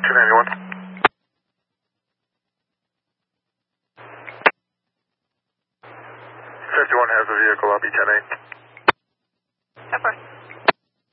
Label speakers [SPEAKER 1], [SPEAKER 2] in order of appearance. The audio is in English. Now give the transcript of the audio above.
[SPEAKER 1] 291. 51 has a vehicle, I'll be 10-8.
[SPEAKER 2] Of course.